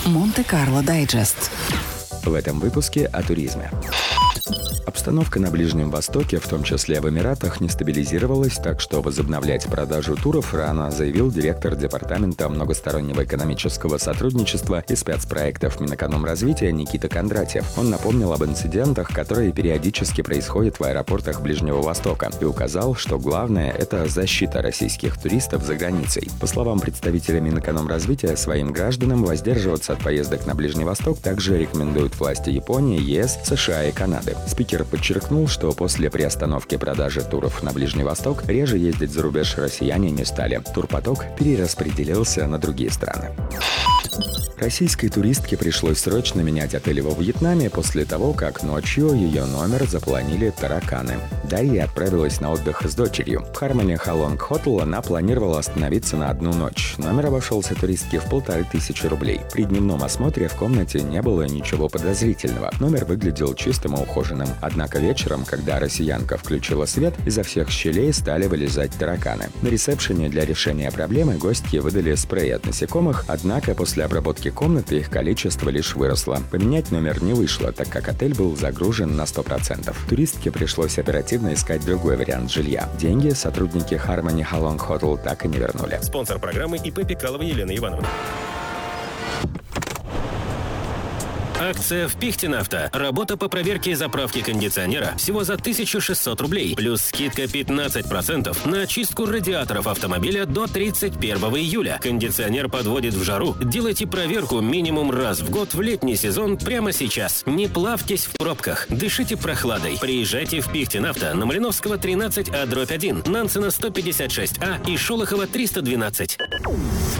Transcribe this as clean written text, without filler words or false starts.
Монте-Карло Дайджест. В этом выпуске о туризме. Обстановка на Ближнем Востоке, в том числе в Эмиратах, не стабилизировалась, так что возобновлять продажу туров рано, заявил директор Департамента многостороннего экономического сотрудничества и спецпроектов Минэкономразвития Никита Кондратьев. Он напомнил об инцидентах, которые периодически происходят в аэропортах Ближнего Востока, и указал, что главное – это защита российских туристов за границей. По словам представителя Минэкономразвития, своим гражданам воздерживаться от поездок на Ближний Восток также рекомендуют власти Японии, ЕС, США и Канады. Спикер подчеркнул, что после приостановки продажи туров на Ближний Восток реже ездить за рубеж россияне не стали. Турпоток перераспределился на другие страны. Российской туристке пришлось срочно менять отель во Вьетнаме после того, как ночью ее номер заполонили тараканы. Дарья отправилась на отдых с дочерью. В Harmony Halong Hotel она планировала остановиться на одну ночь. Номер обошелся туристке в 1500 рублей. При дневном осмотре в комнате не было ничего подозрительного. Номер выглядел чистым и ухоженным. Однако вечером, когда россиянка включила свет, изо всех щелей стали вылезать тараканы. На ресепшене для решения проблемы гостье выдали спрей от насекомых, однако после обработки комнаты их количество лишь выросло. Поменять номер не вышло, так как отель был загружен на 100%. Туристке пришлось оперативно искать другой вариант жилья. Деньги сотрудники Harmony Halong Hotel так и не вернули. Спонсор программы ИП Пикалова Елена Ивановна. Акция в Пихтинавто. Работа по проверке и заправке кондиционера всего за 1600 рублей. Плюс скидка 15% на очистку радиаторов автомобиля до 31 июля. Кондиционер подводит в жару. Делайте проверку минимум раз в год в летний сезон прямо сейчас. Не плавьтесь в пробках. Дышите прохладой. Приезжайте в Пихтинавто на Малиновского 13А/1, Нансена 156А и Шолохова 312.